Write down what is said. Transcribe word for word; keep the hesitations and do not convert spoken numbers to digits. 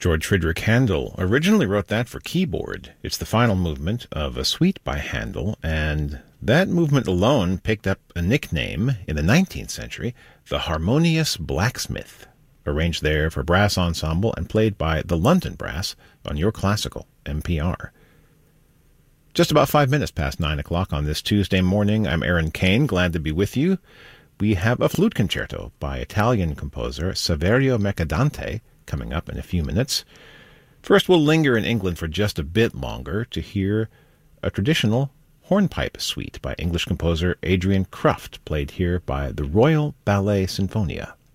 George Friedrich Handel originally wrote that for keyboard. It's the final movement of a suite by Handel, and that movement alone picked up a nickname in the nineteenth century, the Harmonious Blacksmith, arranged there for brass ensemble and played by the London Brass on Your Classical, N P R. Just about five minutes past nine o'clock on this Tuesday morning. I'm Aaron Kane, glad to be with you. We have a flute concerto by Italian composer Saverio Mercadante coming up in a few minutes. First, we'll linger in England for just a bit longer to hear a traditional hornpipe suite by English composer Adrian Cruft, played here by the Royal Ballet Sinfonia.